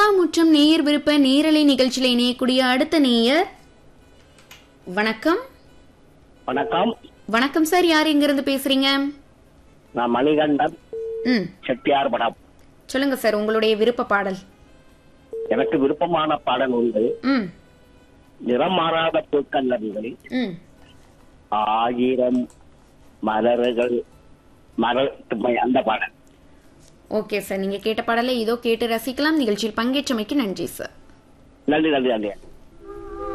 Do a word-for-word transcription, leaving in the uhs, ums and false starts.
பட்டாமுற்றம் நேயர் விருப்ப நேரலை நிகழ்ச்சியில இணையக்கூடிய அடுத்த நேயர். வணக்கம். வணக்கம். வணக்கம் சார், யார் எங்க இருந்து பேசுறீங்க? நான் மணிகண்டன். ம் செட்டியார் படம். சொல்லுங்க சார், உங்களுடைய விருப்ப பாடல். எனக்கு விருப்பமான பாடல் உண்டு. ம் நிறம் மாறாத பூக்கள் ம் ஆயிரம் மலர்கள் மலர் அந்த பாடல். ஓகே சார், நீங்க கேட்ட பாடலை இதோ கேட்டு ரசிக்கலாம். நிகழ்ச்சியில் பங்கேற்றமைக்கு நன்றி சார். நன்றி நன்றி நன்றி.